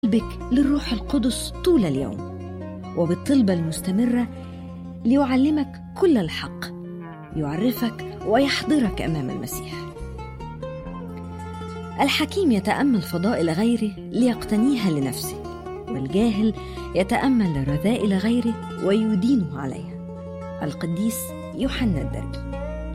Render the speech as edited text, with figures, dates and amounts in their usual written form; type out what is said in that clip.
قلبك للروح القدس طول اليوم، وبالطلبة المستمرة ليعلمك كل الحق، يعرفك ويحضرك أمام المسيح. الحكيم يتأمل فضائل غيره ليقتنيها لنفسه، والجاهل يتأمل رذائل غيره ويدينه عليها. القديس يوحنا الدرجي.